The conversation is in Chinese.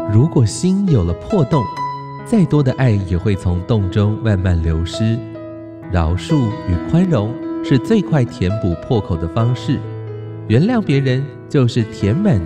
如果心有了破洞，再多的爱也会从洞中慢慢流失。饶恕与宽容是最快填补破口的方式，原谅别人就是填满